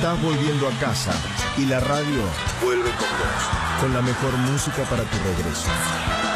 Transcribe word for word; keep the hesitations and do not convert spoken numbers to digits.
Estás volviendo a casa y la radio vuelve con vos, con la mejor música para tu regreso.